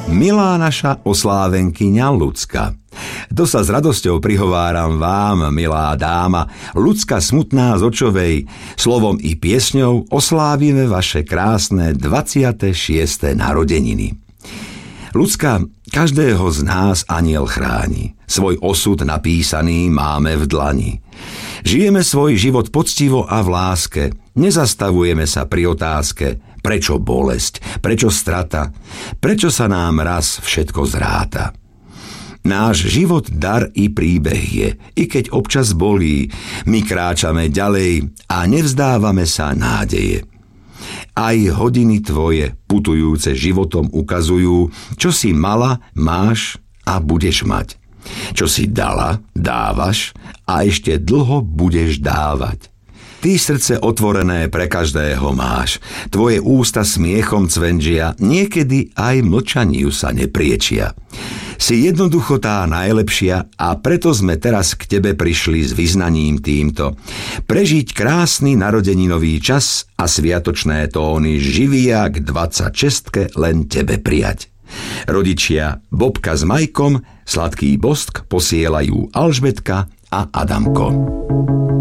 Milá naša oslávenkyňa Ľudská. To sa s radosťou prihováram vám, milá dáma, Ľudská smutná z Očovej. Slovom i piesňou oslávime vaše krásne 26. narodeniny. Ľudská, každého z nás anjel chráni. Svoj osud napísaný máme v dlani. Žijeme svoj život poctivo a v láske. Nezastavujeme sa pri otázke, prečo bolesť, prečo strata, prečo sa nám raz všetko zráta. Náš život dar i príbeh je, i keď občas bolí, my kráčame ďalej a nevzdávame sa nádeje. Aj hodiny tvoje, putujúce životom, ukazujú, čo si mala, máš a budeš mať. Čo si dala, dávaš a ešte dlho budeš dávať. Ty srdce otvorené pre každého máš, tvoje ústa smiechom cvenžia, niekedy aj mlčaniu sa nepriečia. Si jednoducho tá najlepšia a preto sme teraz k tebe prišli s vyznaním týmto. Prežiť krásny narodeninový čas a sviatočné tóny živia k 26 len tebe prijať. Rodičia Bobka s Majkom sladký bosk posielajú Alžbetka a Adamko.